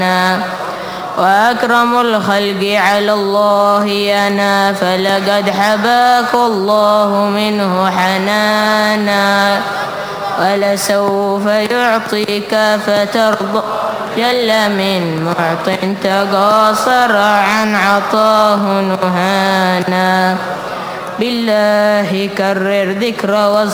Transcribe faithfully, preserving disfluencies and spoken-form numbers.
وأكرم الخلق على الله أنا، فلقد حباك الله منه حنانا. ولسوف يعطيك فترضى جل من معط تقاصر عن عطاه نهانا. بالله كرر ذكر